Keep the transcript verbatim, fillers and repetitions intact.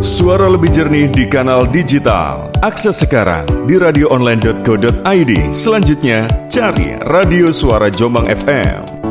Suara lebih jernih di kanal digital. Akses sekarang di radio online dot co dot i d. Selanjutnya, cari Radio Suara Jombang F M.